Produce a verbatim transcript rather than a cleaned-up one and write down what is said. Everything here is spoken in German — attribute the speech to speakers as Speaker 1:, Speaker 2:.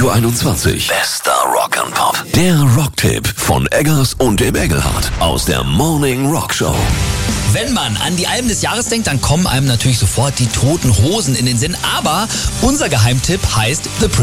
Speaker 1: Radio einundzwanzig. Bester Rock'n'Pop. Der Rocktipp von Eggers und dem Engelhardt aus der Morning Rock Show.
Speaker 2: Wenn man an die Alben des Jahres denkt, dann kommen einem natürlich sofort die Toten Hosen in den Sinn. Aber unser Geheimtipp heißt The